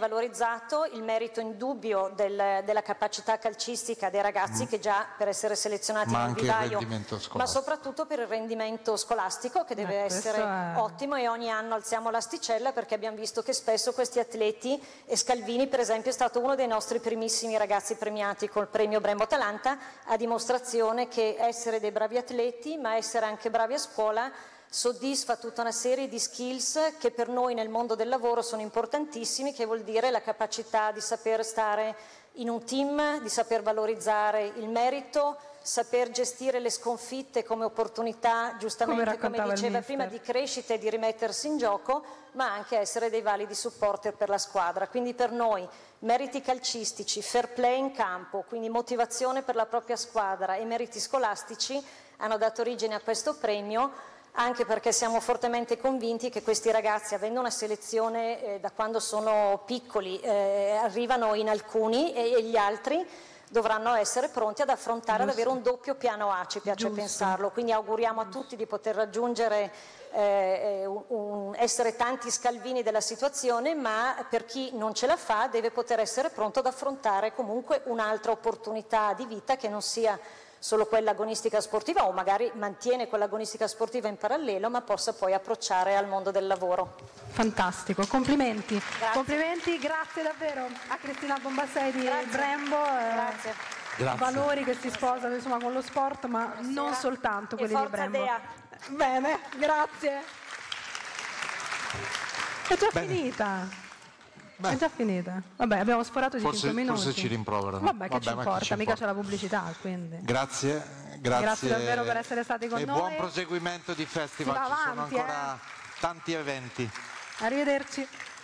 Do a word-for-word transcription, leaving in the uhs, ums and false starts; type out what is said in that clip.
valorizzato il merito indubbio del, della capacità calcistica dei ragazzi, mm. che già per essere selezionati ma nel anche vivaio, il rendimento scolastico, ma soprattutto per il rendimento scolastico, che deve eh, essere è... ottimo, e ogni anno alziamo l'asticella, perché abbiamo visto che spesso questi atleti, e Scalvini per esempio è stato uno dei nostri primissimi ragazzi premiati col premio Brembo Atalanta, a dimostrazione che essere dei bravi atleti ma essere anche bravi a scuola soddisfa tutta una serie di skills che per noi nel mondo del lavoro sono importantissimi, che vuol dire la capacità di saper stare in un team, di saper valorizzare il merito, saper gestire le sconfitte come opportunità, giustamente come, come diceva prima, di crescita e di rimettersi in gioco, ma anche essere dei validi supporter per la squadra. Quindi per noi meriti calcistici, fair play in campo, quindi motivazione per la propria squadra, e meriti scolastici hanno dato origine a questo premio, anche perché siamo fortemente convinti che questi ragazzi, avendo una selezione eh, da quando sono piccoli, eh, arrivano in alcuni, e, e gli altri dovranno essere pronti ad affrontare, ad avere un doppio piano A, ci piace Giusto. pensarlo, quindi auguriamo a tutti di poter raggiungere, eh, un, un, essere tanti Scalvini della situazione, ma per chi non ce la fa deve poter essere pronto ad affrontare comunque un'altra opportunità di vita, che non sia solo quella agonistica sportiva, o magari mantiene quella agonistica sportiva in parallelo, ma possa poi approcciare al mondo del lavoro. Fantastico, complimenti. Grazie. Complimenti, grazie davvero a Cristina Bombassei di grazie. Brembo. Grazie. Grazie. Valori che si sposano insomma con lo sport, ma Buonasera. non soltanto quelli e di Brembo. Dea. Bene, grazie. È già Bene. finita. Beh. È già finita. Vabbè, abbiamo sforato di forse, cinque minuti. Forse ci rimproverano. Vabbè, che Vabbè, ci importa, ci mica importa. c'è la pubblicità, quindi. Grazie, grazie. Grazie davvero per essere stati con e noi. E buon proseguimento di festival, ci avanti, sono ancora eh. tanti eventi. Arrivederci.